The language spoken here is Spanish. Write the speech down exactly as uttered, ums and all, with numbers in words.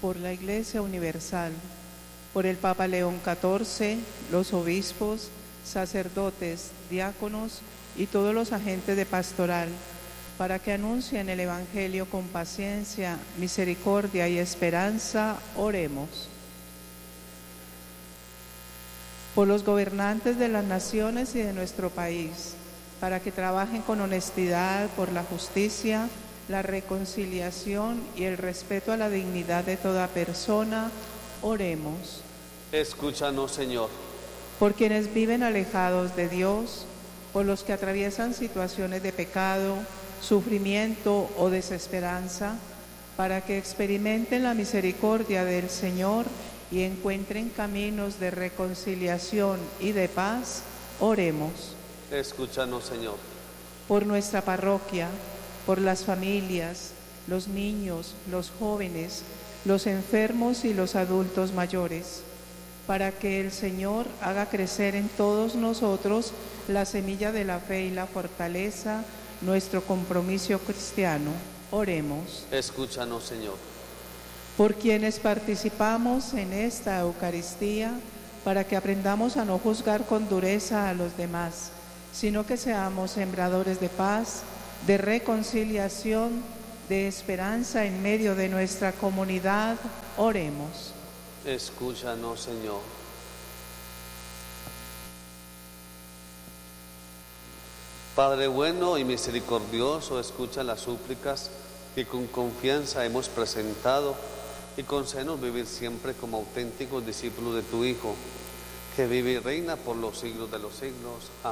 por la Iglesia Universal, por el Papa León catorce, los obispos, sacerdotes, diáconos y todos los agentes de pastoral, para que anuncien el Evangelio con paciencia, misericordia y esperanza, oremos. Por los gobernantes de las naciones y de nuestro país, para que trabajen con honestidad por la justicia, la reconciliación y el respeto a la dignidad de toda persona, oremos. Escúchanos, Señor. Por quienes viven alejados de Dios, por los que atraviesan situaciones de pecado, sufrimiento o desesperanza, para que experimenten la misericordia del Señor y encuentren caminos de reconciliación y de paz, oremos. Escúchanos, Señor. Por nuestra parroquia, por las familias, los niños, los jóvenes, los enfermos y los adultos mayores, para que el Señor haga crecer en todos nosotros la semilla de la fe y la fortaleza, nuestro compromiso cristiano. Oremos. Escúchanos, Señor. Por quienes participamos en esta Eucaristía, para que aprendamos a no juzgar con dureza a los demás, sino que seamos sembradores de paz, de reconciliación, de esperanza en medio de nuestra comunidad, oremos. Escúchanos, Señor. Padre bueno y misericordioso, escucha las súplicas que con confianza hemos presentado y concédenos vivir siempre como auténticos discípulos de tu Hijo, que vive y reina por los siglos de los siglos. Amén.